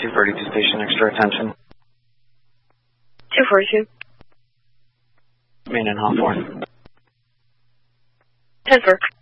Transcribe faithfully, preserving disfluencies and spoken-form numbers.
two forty-two station, extra attention. two forty-two. Main and Hawthorne. ten four.